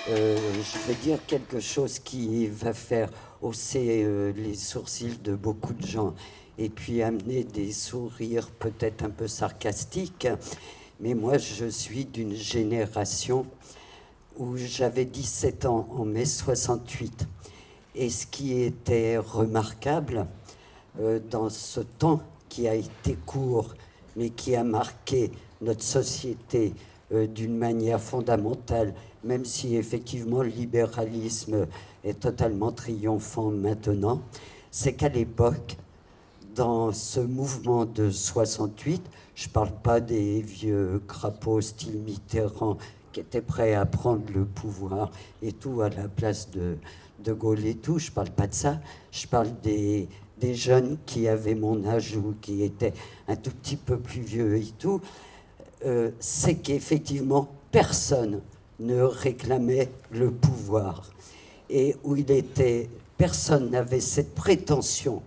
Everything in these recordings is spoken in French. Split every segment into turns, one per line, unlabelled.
Je vais dire quelque chose qui va faire hausser les sourcils de beaucoup de gens et puis amener des sourires peut-être un peu sarcastiques. Mais moi, je suis d'une génération où j'avais 17 ans en mai 68. Et ce qui était remarquable dans ce temps qui a été court, mais qui a marqué notre société d'une manière fondamentale, même si effectivement le libéralisme est totalement triomphant maintenant, c'est qu'à l'époque, dans ce mouvement de 68, je ne parle pas des vieux crapauds style Mitterrand qui étaient prêts à prendre le pouvoir et tout à la place de Gaulle et tout, je ne parle pas de ça, je parle des jeunes qui avaient mon âge ou qui étaient un tout petit peu plus vieux et tout, c'est qu'effectivement personne ne réclamait le pouvoir et où il était, personne n'avait cette prétention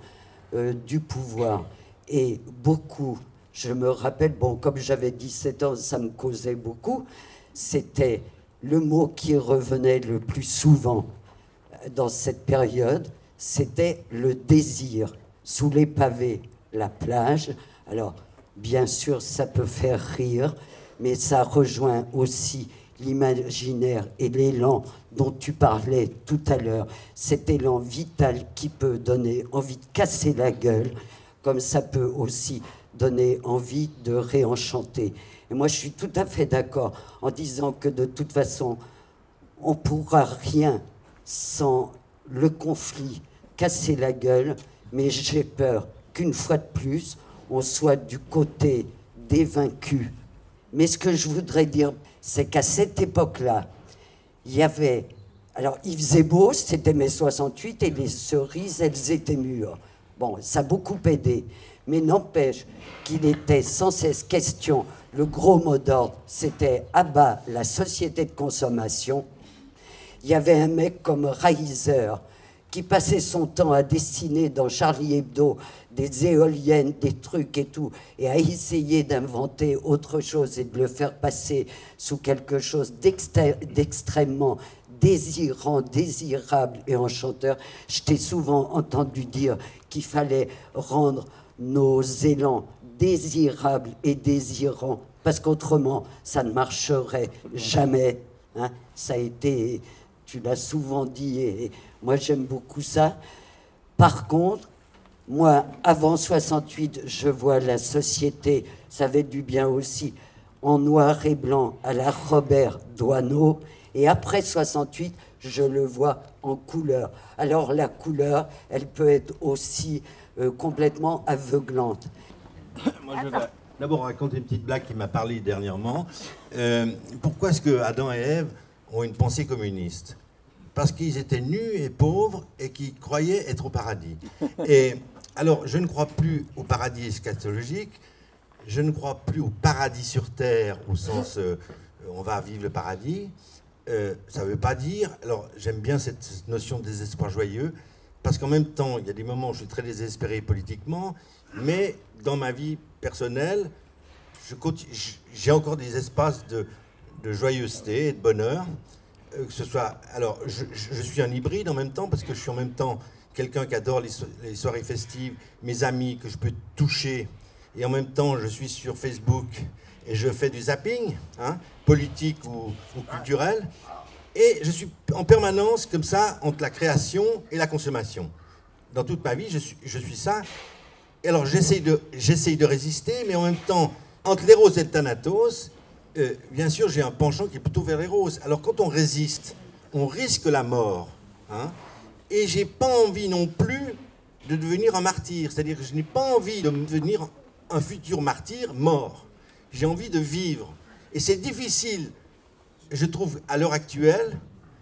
du pouvoir et beaucoup, je me rappelle, bon, comme j'avais 17 ans, ça me causait beaucoup, c'était le mot qui revenait le plus souvent dans cette période, c'était le désir. Sous les pavés, la plage. Alors, bien sûr, ça peut faire rire, mais ça rejoint aussi l'imaginaire et l'élan dont tu parlais tout à l'heure, cet élan vital qui peut donner envie de casser la gueule, comme ça peut aussi donner envie de réenchanter. Et moi, je suis tout à fait d'accord en disant que de toute façon, on ne pourra rien sans le conflit, casser la gueule, mais j'ai peur qu'une fois de plus, on soit du côté des vaincus. Mais ce que je voudrais dire, c'est qu'à cette époque-là, il y avait... Alors, il faisait beau, c'était mai 68, et les cerises, elles étaient mûres. Bon, ça a beaucoup aidé. Mais n'empêche qu'il était sans cesse question, le gros mot d'ordre, c'était « abat la société de consommation ». Il y avait un mec comme Reiser qui passait son temps à dessiner dans Charlie Hebdo des éoliennes, des trucs et tout, et à essayer d'inventer autre chose et de le faire passer sous quelque chose d'extrêmement désirant, désirable et enchanteur. Je t'ai souvent entendu dire qu'il fallait rendre nos élans désirables et désirants, parce qu'autrement, ça ne marcherait jamais. Hein. Ça a été... Tu l'as souvent dit, et moi j'aime beaucoup ça. Par contre, moi, avant 68, je vois la société, ça avait du bien aussi, en noir et blanc, à la Robert Doisneau, et après 68, je le vois en couleur. Alors la couleur, elle peut être aussi complètement aveuglante.
Moi, je vais d'abord raconter une petite blague qui m'a parlé dernièrement. Pourquoi est-ce que Adam et Ève ont une pensée communiste? Parce qu'ils étaient nus et pauvres et qu'ils croyaient être au paradis. Et alors, je ne crois plus au paradis eschatologique, je ne crois plus au paradis sur terre, au sens on va vivre le paradis. Ça ne veut pas dire... Alors, j'aime bien cette notion de désespoir joyeux, parce qu'en même temps, il y a des moments où je suis très désespéré politiquement, mais dans ma vie personnelle, j'ai encore des espaces de joyeuseté et de bonheur. Que ce soit, alors, je suis un hybride en même temps, parce que je suis en même temps quelqu'un qui adore les soirées festives, mes amis que je peux toucher, et en même temps, je suis sur Facebook et je fais du zapping, hein, politique ou culturel, et je suis en permanence comme ça entre la création et la consommation. Dans toute ma vie, je suis ça. Et alors, j'essaye de résister, mais en même temps, entre l'éros et le thanatos, bien sûr, j'ai un penchant qui est plutôt vers les roses. Alors, quand on résiste, on risque la mort. Hein, et j'ai pas envie non plus de devenir un martyr. C'est-à-dire que je n'ai pas envie de devenir un futur martyr mort. J'ai envie de vivre. Et c'est difficile, je trouve, à l'heure actuelle,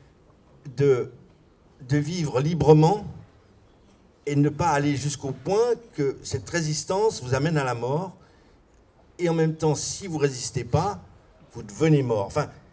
de vivre librement et ne pas aller jusqu'au point que cette résistance vous amène à la mort. Et en même temps, si vous ne résistez pas, vous devenez mort. Enfin,